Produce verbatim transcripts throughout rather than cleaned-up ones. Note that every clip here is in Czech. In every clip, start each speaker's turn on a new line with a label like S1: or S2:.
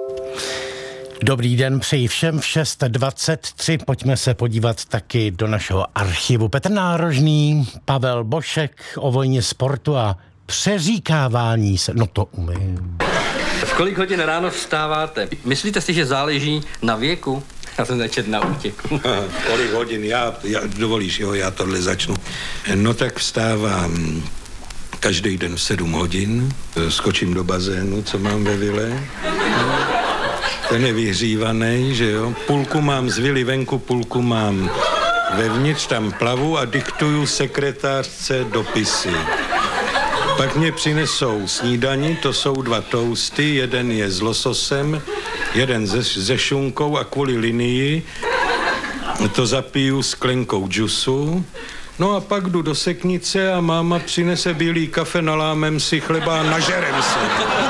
S1: Dobrý den, přeji všem v šest dvacet tři. Pojďme se podívat taky do našeho archivu. Petr Nárožný, Pavel Bošek o vojně sportu a přeříkávání se. No to umím.
S2: V kolik hodin ráno vstáváte? Myslíte si, že záleží na věku? Já jsem začet na útěku.
S3: Kolik hodin? Já, já, dovolíš, jo, já tohle začnu. No tak vstávám každý den v sedm hodin, skočím do bazénu, co mám ve vile. Ten je vyhřívaný, že jo. Půlku mám z vily venku, půlku mám vevnitř, tam plavu a diktuju sekretářce dopisy. Pak mě přinesou snídani, to jsou dva toasty, jeden je s lososem, jeden se, se šunkou a kvůli linii to zapiju sklenkou džusu. No a pak jdu do seknice a máma přinese bílý kafe, nalámem si chleba a nažerem se.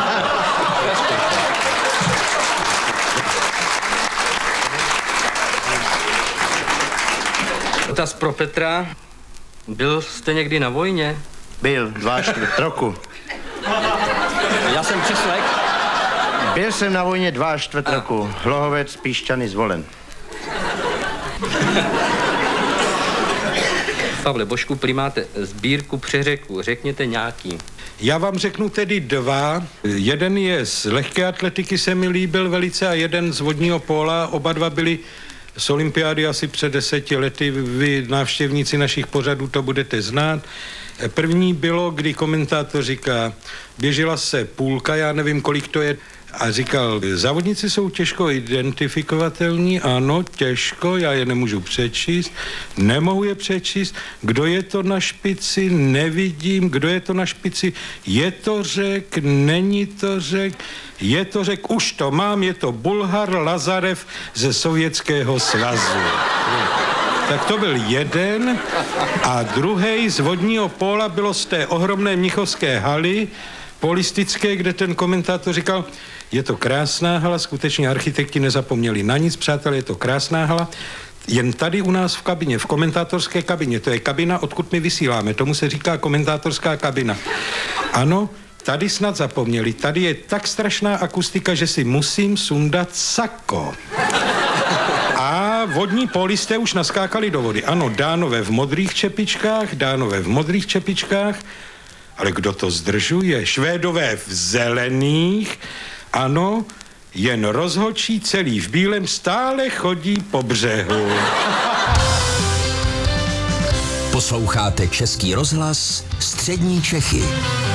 S2: Otaz pro Petra. Byl jste někdy na vojně?
S4: Byl, dva čtvrt roku.
S2: Já jsem Přeslek.
S4: Byl jsem na vojně dva čtvrt roku. Hlohovec, Píšťany, Zvolen.
S2: Pavle Bošku, prý máte sbírku přeřeků. Řekněte nějaký.
S3: Já vám řeknu tedy dva. Jeden je z lehké atletiky, se mi líbil velice, a jeden z vodního póla. Oba dva byli z olympiády asi před deseti lety. Vy, návštěvníci našich pořadů, to budete znát. První bylo, kdy komentátor říká, běžela se půlka, já nevím, kolik to je, a říkal, závodníci jsou těžko identifikovatelní, ano, těžko, já je nemůžu přečíst, nemohu je přečíst, kdo je to na špici, nevidím, kdo je to na špici, je to Řek, není to Řek, je to Řek, už to mám, je to Bulhar Lazarev ze Sovětského svazu. Tak to byl jeden a druhý z vodního póla bylo z té ohromné mnichovské haly polistické, kde ten komentátor říkal, je to krásná hala, skutečně architekti nezapomněli na nic, přátelé, je to krásná hala, jen tady u nás v kabině, v komentátorské kabině, to je kabina, odkud my vysíláme, tomu se říká komentátorská kabina. Ano, tady snad zapomněli, tady je tak strašná akustika, že si musím sundat sako. A vodní polisté už naskákali do vody. Ano, Dánové v modrých čepičkách, Dánové v modrých čepičkách, ale kdo to zdržuje? Švédové v zelených, ano, jen rozhočí celý v bílém stále chodí po břehu.
S5: Posloucháte Český rozhlas Střední Čechy.